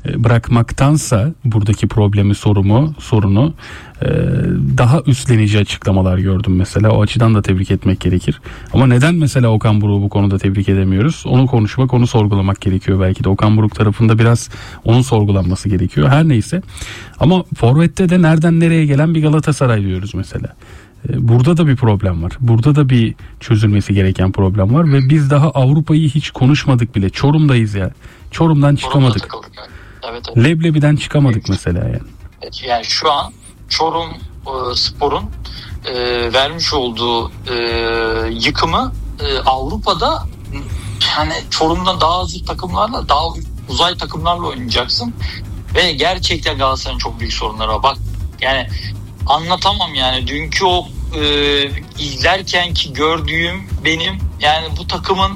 bırakmaktansa buradaki problemi, sorunu daha üstlenici açıklamalar gördüm mesela. O açıdan da tebrik etmek gerekir. Ama neden mesela Okan Buruk'u bu konuda tebrik edemiyoruz? Onu konuşmak, onu sorgulamak gerekiyor belki de. Okan Buruk tarafında biraz onun sorgulanması gerekiyor. Her neyse. Ama forvette de nereden nereye gelen bir Galatasaray diyoruz mesela. Burada da bir problem var. Burada da bir çözülmesi gereken problem var ve biz daha Avrupa'yı hiç konuşmadık bile. Çorum'dayız ya. Çorum'dan çıkamadık. Yani. Evet. Leblebi'den çıkamadık mesela yani. Yani şu an Çorum Spor'un vermiş olduğu yıkımı Avrupa'da, yani Çorum'da daha hazır takımlarla, daha uzay takımlarla oynayacaksın ve gerçekten Galatasaray'ın çok büyük sorunları var. Bak yani anlatamam yani dünkü o izlerken ki gördüğüm benim, yani bu takımın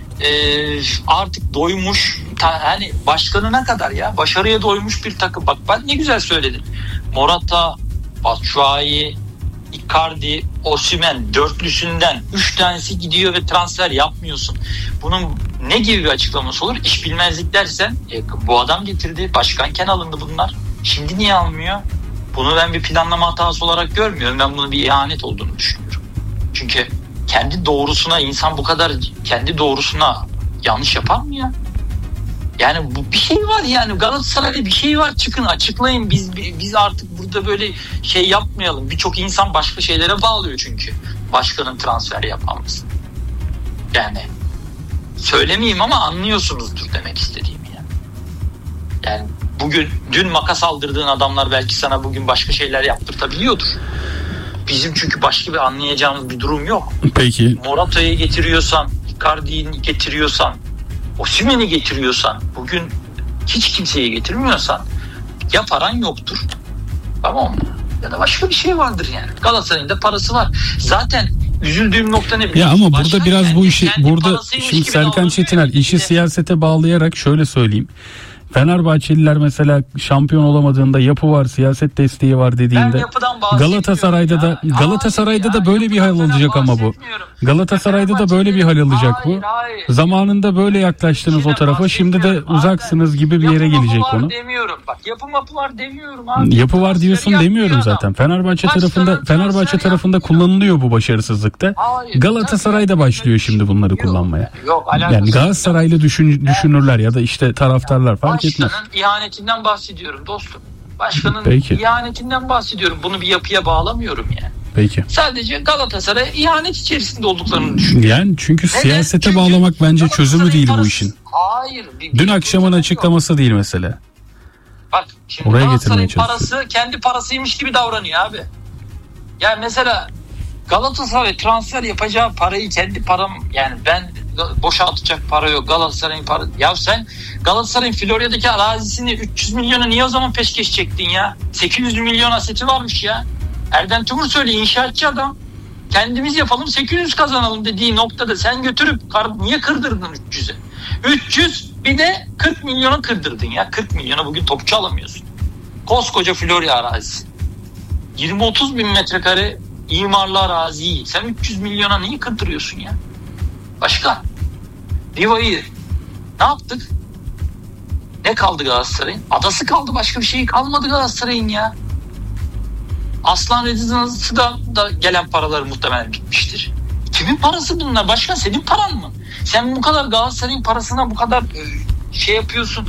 artık doymuş, hani başkanına kadar ya başarıya doymuş bir takım. Bak ben ne güzel söyledin. Morata, Batshuayi, Icardi, Osimhen dörtlüsünden 3 tanesi gidiyor ve transfer yapmıyorsun. Bunun ne gibi bir açıklaması olur? İş bilmezlik dersen bu adam getirdi, başkanken alındı bunlar. Şimdi niye almıyor? Bunu ben bir planlama hatası olarak görmüyorum. Ben bunun bir ihanet olduğunu düşünüyorum. Çünkü kendi doğrusuna, insan bu kadar kendi doğrusuna yanlış yapar mı ya? Yani bu bir şey var, yani Galatasaray'da bir şey var, çıkın açıklayın. Biz artık burada böyle şey yapmayalım. Birçok insan başka şeylere bağlıyor çünkü başkanın transfer yapamaz. Yani söylemeyeyim ama anlıyorsunuzdur demek istediğimi yani. Yani dün makas aldırdığın adamlar belki sana bugün başka şeyler yaptırtabiliyordur. Bizim çünkü başka bir anlayacağımız bir durum yok. Peki. Morata'yı getiriyorsan, Icardi'yi getiriyorsan, Osimhen'i getiriyorsan, bugün hiç kimseyi getirmiyorsan ya paran yoktur, tamam mı? Ya da başka bir şey vardır yani. Galatasaray'ın da parası var. Zaten üzüldüğüm nokta ne biliyor musun? Ya ama burada biraz bu işi, burada şimdi gibi Serkan Çetiner işi siyasete bağlayarak şöyle söyleyeyim. Fenerbahçeliler mesela şampiyon olamadığında yapı var, siyaset desteği var dediğinde Galatasaray'da da böyle bir hal alacak ama bu. Galatasaray'da da böyle bir hal alacak bu. Zamanında böyle yaklaştınız o tarafa, şimdi de uzaksınız gibi bir yere gelecek konu. Demiyorum. Bak yapı var demiyorum abi. Yapı var diyorsun demiyorum zaten. Fenerbahçe tarafında kullanılıyor bu başarısızlıkta. Galatasaray'da başlıyor şimdi bunları kullanmaya. Yani Galatasaraylı düşünürler ya da işte taraftarlar fark etmez. Başkanın ihanetinden bahsediyorum dostum. Başkanın ihanetinden bahsediyorum. Bunu bir yapıya bağlamıyorum yani. Peki. Sadece Galatasaray'a ihanet içerisinde olduklarını düşünüyorum. Yani çünkü siyasete bağlamak bence çözümü değil bu işin. Hayır. Dün akşamın açıklaması değil mesele. Bak şimdi Galatasaray'ın parası kendi parasıymış gibi davranıyor abi. Yani mesela Galatasaray transfer yapacağı parayı kendi param, yani ben boşaltacak para yok, Galatasaray'ın para. Ya sen Galatasaray'ın Florya'daki arazisini 300 milyona niye o zaman peşkeş çektin ya? 800 milyon aseti varmış ya. Erdem Timur söyle, inşaatçı adam. Kendimiz yapalım 800 kazanalım dediği noktada sen götürüp niye kırdırdın 300'e? 300 bir de 40 milyona kırdırdın ya. 40 milyona bugün topçu alamıyorsun. Koskoca Florya arazisi. 20-30 bin metrekare imarlı araziyi sen 300 milyona niye kırdırıyorsun ya? Başka. Riva'yı ne yaptık? Ne kaldı Galatasaray'ın? Adası kaldı, başka bir şey kalmadı Galatasaray'ın ya. Aslan Rezidansı da gelen paraları muhtemelen bitmiştir. Kimin parası bunlar? Başkan senin paran mı? Sen bu kadar Galatasaray'ın parasına bu kadar şey yapıyorsun.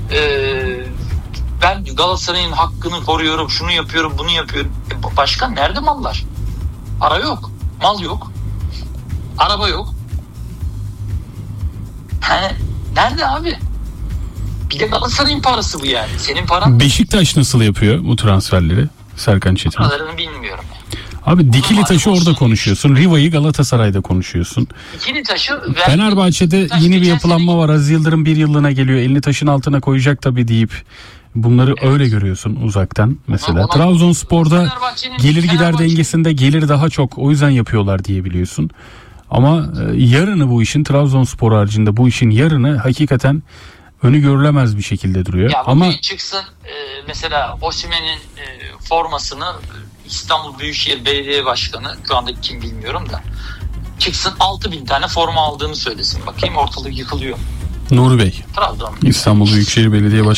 Ben Galatasaray'ın hakkını koruyorum, şunu yapıyorum, bunu yapıyorum. Başkan nerede mallar? Para yok, mal yok, araba yok. Nerede abi? Bir de Galatasaray'ın parası bu yani. Senin paran. Beşiktaş nasıl yapıyor bu transferleri? Serkan Çetin. Paralarını bilmiyorum. Abi Dikili Taş'ı orada konuşuyorsun. Riva'yı Galatasaray'da konuşuyorsun. Dikili Taş'ı Fenerbahçe'de yeni bir yapılanma var. Aziz Yıldırım bir yıllığına geliyor. Elini taşın altına koyacak tabii deyip bunları öyle görüyorsun uzaktan mesela. Trabzonspor'da gelir gider dengesinde gelir daha çok. O yüzden yapıyorlar diye biliyorsun. Ama yarını bu işin, Trabzonspor haricinde bu işin yarını hakikaten önü görülemez bir şekilde duruyor. Ya ama çıksın mesela Osimhen'in formasını İstanbul Büyükşehir Belediye Başkanı, şu anda kim bilmiyorum da, çıksın 6.000 tane forma aldığını söylesin, bakayım ortalık yıkılıyor. Nuri Bey, Trabzon. İstanbul Büyükşehir Belediye Başkanı.